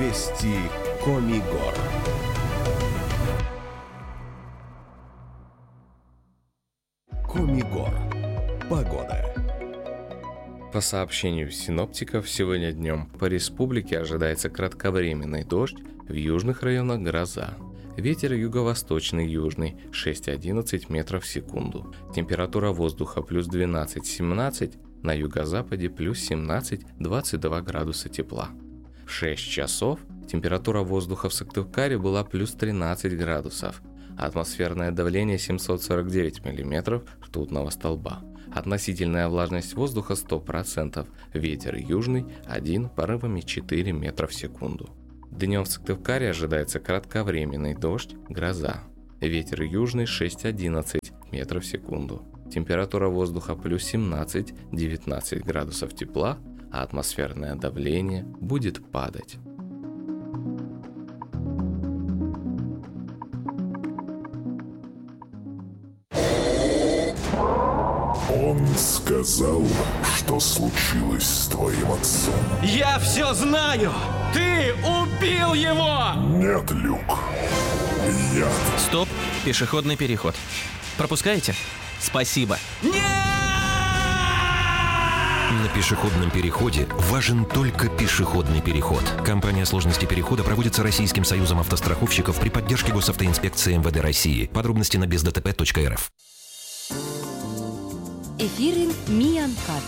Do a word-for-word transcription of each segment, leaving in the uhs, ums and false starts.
Вести Комигор. Комигор. Погода. По сообщению синоптиков, сегодня днем по республике ожидается кратковременный дождь, в южных районах гроза. Ветер юго-восточный южный шесть-одиннадцать метров в секунду. Температура воздуха плюс двенадцать-семнадцать, на юго-западе плюс семнадцать-двадцать два градуса тепла. В шесть часов температура воздуха в Сыктывкаре была плюс тринадцать градусов. Атмосферное давление семьсот сорок девять миллиметров ртутного столба. Относительная влажность воздуха сто процентов. Ветер южный один, порывами четыре метра в секунду. Днем в Сыктывкаре ожидается кратковременный дождь, гроза. Ветер южный шесть-одиннадцать метров в секунду. Температура воздуха плюс семнадцать-девятнадцать градусов тепла, а атмосферное давление будет падать. Он сказал, что случилось с твоим отцом. Я все знаю! Ты убил его! Нет, Люк. Я... Стоп, пешеходный переход. Пропускаете? Спасибо. Нет! На пешеходном переходе важен только пешеходный переход. Компания сложности перехода проводится Российским союзом автостраховщиков при поддержке госавтоинспекции эм вэ дэ России. Подробности на без дэ тэ пэ точка эр эф. Эфирин Миянкат.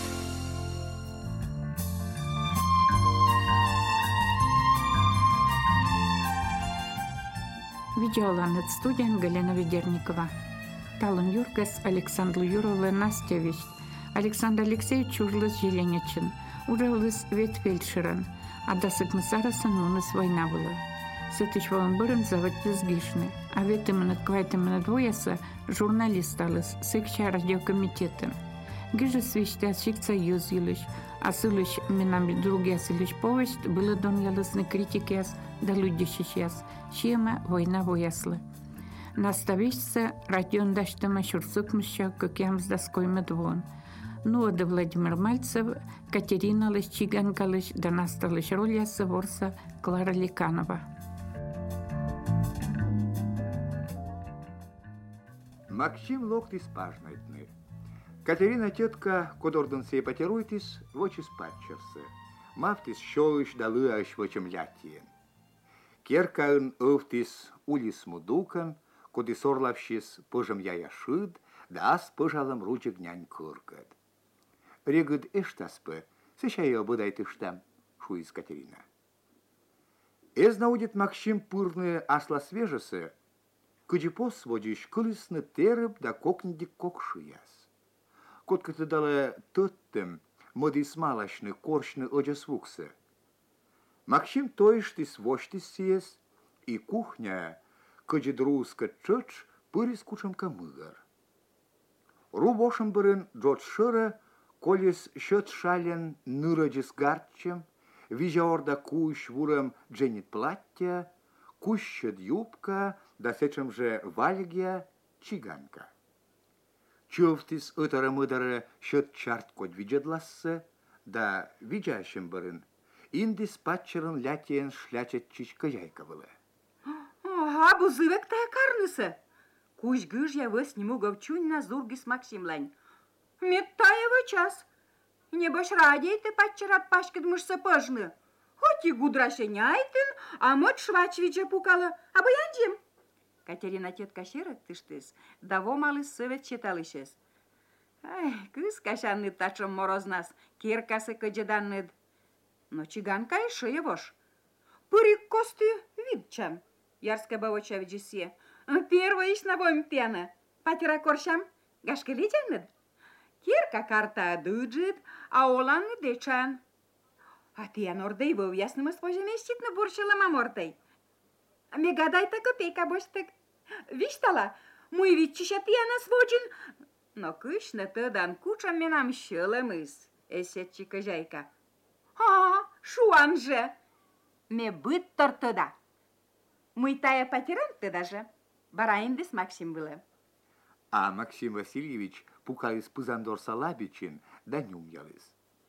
Видеоланет студент Галина Ведерникова. Талын Юргас Александр Юровна Настевич. Александр Алексеевич Урлас Желенечин. Уралыс ветфельдшерен. Адасык мысарасан муныс война была. Сетыч волан бырын заводтыз гишны. А ветымын квайтымын двояса журналист алыс. Сыкча радиокомитетен. Гиже свищтят союз юлыш. Асылыш минами други асылыш повесть было дон ялысны критикяс да люди сейчас. Чема война вояслы. Наставишься радион даштама шурсукмыша, как ямс доской медвон. Ну, да Владимир Мальцев, Катерина Лыш, Чиганка Лыш, да насталыш роляса ворса Клара Ликанова. Максим локтис пажнайтны. Катерина тетка, кодордон сей потеруйтис, вочис патчерсы. Мафтис щолыш далыаш вочем лятиен. Керкаын өвтис улис мудукан, куди сорлавшис пыжым яяшыд, да ас пыжалым ручек нянь кыркат. Регыд эштаспы, сещайо быдайтыштам, шуис Катерина. Эз наудит Максим пырны асла свежесы, кыджипос водиш кылысны терып да кокнедик кокшияс. Коткаты дала тыттым, модис малашны коршны оджас вуксы. Максим тойштис воштис сиес, и кухня, кыджи друска чыч, пырис кучам камыгар. Рубошым бырын джот шыра, колес счет шален ныраджис гарчем, вижа орда кущ вурам дженит платья, кущет юбка, да сечем же вальгия чиганка. Чувтис ытара-мыдара счет чарт код виджедлассы, да видящим бырын, индис патчерын лятиен шлячет чичка яйка было. А бузывек тая карнысы. Куш гыж я выс нему говчунь на зургис Максимлань. Меттаева час. Не бош радей ты патчерат пашкидмышсы пыжны. Хоть и гудрашеняйтын, а мот швачвича пукала, а баяндим. Катерина тетка шерет тыштыс, даво малый совет читалышес. Ай, кыз кашанны тачым морознас, киркасы кыджеданныд. Но чиганка и шеевош. Пырик косты видчам. Ярска бавоча виджисе. Первый иш на воем пена. Патера коршам, гашкалитянныд. Кирка карта дыджит, а оланны дечан. А ты анордей был ясным испожемещит на буршила мамортой. Мегадай-то копейка боштык. Виштала, мой витчища пьяна своджин. Но кышна тыдан кучам менам щелымыз. Эсетчика жайка. А, шуан же. Ме быт тортыда. Мы тая потеран ты даже. Бараиндес Максим было. А Максим Васильевич пукалис пызандор салабичин, да нюм ялыс.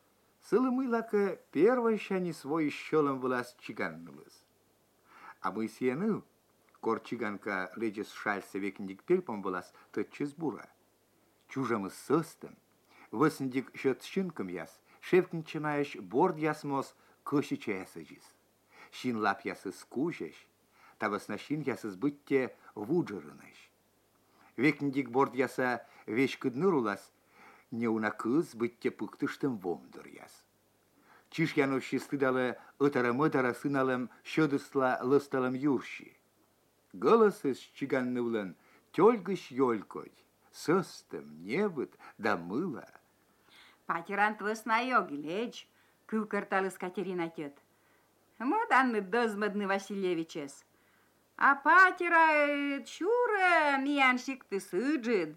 Сылымыйлака первой щани свой щелом влас чиганнылыз. А мы сены, кор чиганка лечес шальса векіндік пельпом влас тотчыз бура. Чужамыз сыстым, высындик счет щынком яс, шевкін чимаеш борд ясмос көші чаясы жиз. Шин лап ясы скужеш, табасна шин ясы сбытте вуджырыныш. Векіндік борд яса веш кыдныр улас, не уна кыз бытте пыктыштым вомдыр яс. Чиш яну шистыдалы ытара-мытара сыналым шöдысла лысталым юрши. Голосыз чиганнывлын тёльгыш ёлькой, сыстым, небыт да мыла. Патирант высна йогилеч, кывкарталыс Катерина тет. Моданны дозмадны Васильевичес. А патира чура мияншик ты сыджид.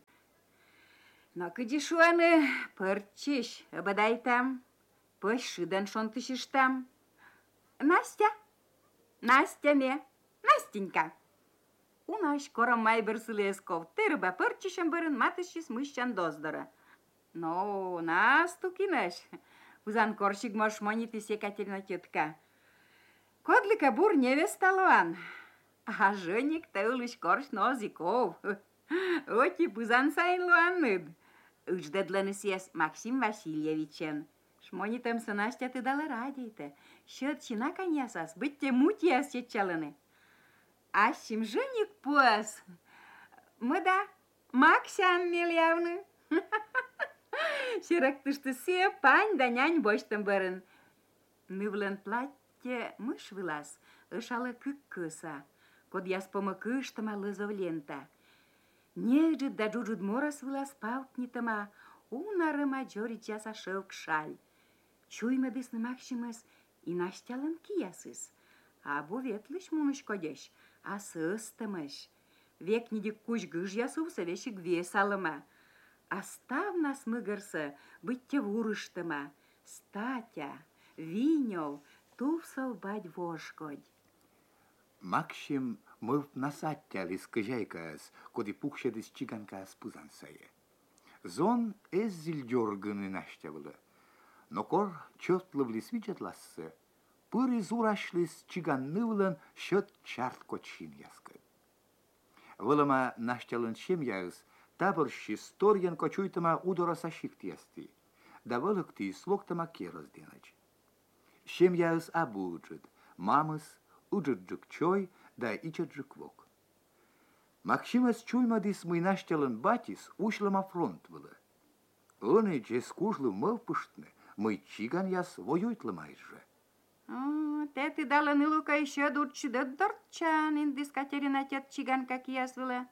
Но кыдишуаны пырчиш, обадай там, пошидан шон тышиш там. Настя, Настя ме, Настенька. Унаш кором майбер сылесков, тырба пырчишем бырын матышис мыщан доздора. Но настукинаш, узан корщик мош монитыс Екатерина тетка. Кодлика бур невесталуан, а женик тылыш корш нозиков. Оти пузан сайн луанныд. Учдадланыс ес Максим Васильевичен. Шмонитам сынастя ты дала радейте. Счет чина конясас, бытте мутьяс четчаланы. А сим женик пуас. Мы да, Максян мелявны. Ширак тышты се пань да нянь боштым барын. Нывлен платье мыш вылаз, ышалы кык кыса. Код яс помыкыштыма лызов лента. Нежит да джуджуд морас вылаз паутнитыма, унарыма джорич яса шелк шаль. Чуйма дысны Максимас и наштялын киясыз. А бу ветлыш муныш кодеш, а сыстымыш. Век недик куш гыж ясу совешик весалыма. Астав нас мыгырсы бытте вурыштыма. Статя, винёв, тувсал бать вошкодь. Максим мыв насаттялис кыжайкас, коди пукшедis чиганкас пызансае. Зон эз зильдёргыны наштявылы. Но кор чётлывлис виджатлассы, пыры зурашлис чиганнывлын счёт чарт кочин яскы. Вылыма наштялын шем яыз, табырщи сторьян кочуйтыма удора сашикт ясти, да вылыкты слоктыма керыз денач. Шем яыз абуджыд, мамыс, уджыджык чой, да ичаджык вок. Максимас чуймадис мы наштялын батис ушлыма фронт вылы. Оны же скужлы мылпыштны, мы чиган яс воюйтлымайж же. Те ты дала нылука еще дурчи да дорчан, индис Катерина тет чиган как яс вылы.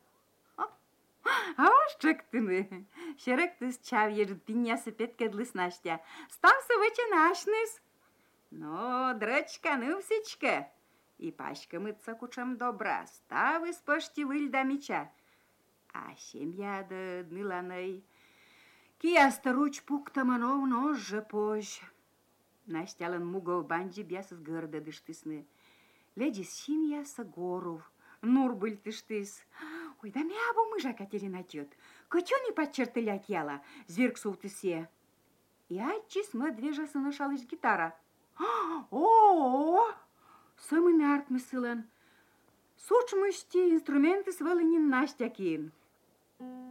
А уж чек ты мы, шерек ты с чав ежит пиньясы петкедлыс наштя. Стався выче нашныс. Но, дрочка, нывсечка. И пачка мыться кучам добра, ставы спошти выль да меча. А семья да ныланой, кияста руч пуктаманов нож же позже. Настялан мугов банджи бясыз гырда дыштысны. Ледис семьяса горов, нур быль тыштыс. Ой, да мябу мыжа Катерина тет, кочо не подчертылять яла, зверк султысе. И атчис мы двежа сынышалыш гитара. О-о-о! Самый нарт мысылан. Сучмышти инструменты свалынин Настя кин.